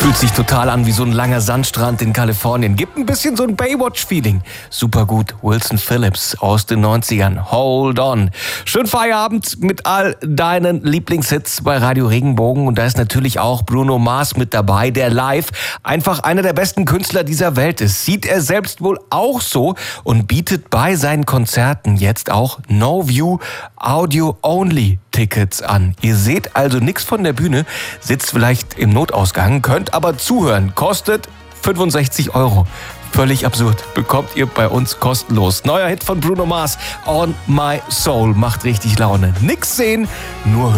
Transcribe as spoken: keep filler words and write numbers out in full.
Fühlt sich total an wie so ein langer Sandstrand in Kalifornien. Gibt ein bisschen so ein Baywatch-Feeling. Super gut. Wilson Phillips aus den neunzigern. Hold on. Schönen Feierabend mit all deinen Lieblingshits bei Radio Regenbogen. Und da ist natürlich auch Bruno Mars mit dabei, der live einfach einer der besten Künstler dieser Welt ist. Sieht er selbst wohl auch so und bietet bei seinen Konzerten jetzt auch No View Audio Only Tickets an. Ihr seht also nichts von der Bühne, sitzt vielleicht im Notausgang, könnt aber zuhören. Kostet fünfundsechzig Euro. Völlig absurd. Bekommt ihr bei uns kostenlos. Neuer Hit von Bruno Mars, On My Soul. Macht richtig Laune. Nix sehen, nur hören.